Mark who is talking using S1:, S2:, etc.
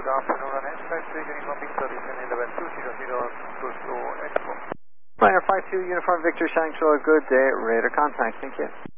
S1: Good afternoon, on X-Ray Station Uniform Victor, descending level 200, close to Expo.
S2: Liner 52, Uniform Victor, Shanksville, good day, radar contact, thank you.